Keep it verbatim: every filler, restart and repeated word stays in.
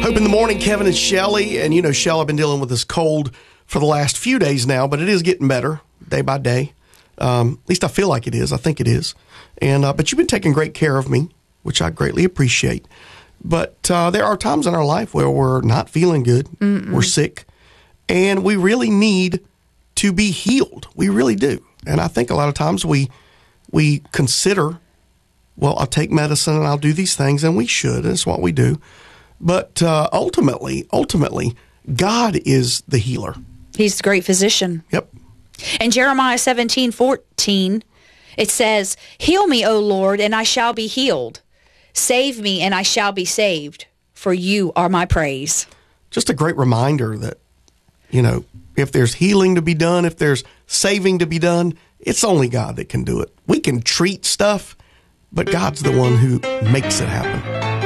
Hope in the morning, Kevin and Shelly. And you know, Shell, I've been dealing with this cold for the last few days now, but it is getting better day by day. Um, at least I feel like it is. I think it is. And uh, but you've been taking great care of me, which I greatly appreciate. But uh, there are times in our life where we're not feeling good. Mm-mm. We're sick. And we really need to be healed. We really do. And I think a lot of times we we consider, well, I'll take medicine and I'll do these things, and we should. That's what we do. But uh, ultimately, ultimately, God is the healer. He's the great physician. Yep. In Jeremiah seventeen fourteen, it says, "Heal me, O Lord, and I shall be healed. Save me, and I shall be saved, for you are my praise." Just a great reminder that, you know, if there's healing to be done, if there's saving to be done, it's only God that can do it. We can treat stuff, but God's the one who makes it happen.